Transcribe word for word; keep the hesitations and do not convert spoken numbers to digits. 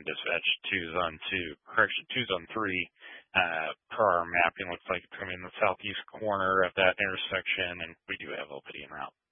and dispatch two zone two, correction, two zone three, uh, per our mapping. Looks like it's going to be in the southeast corner of that intersection, and we do have O P D en route.